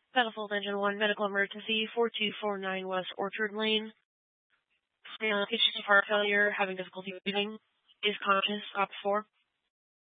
Battlefield Engine 1 medical emergency, 4249 West Orchard Lane. Patient of heart failure, having difficulty breathing, is conscious, op 4.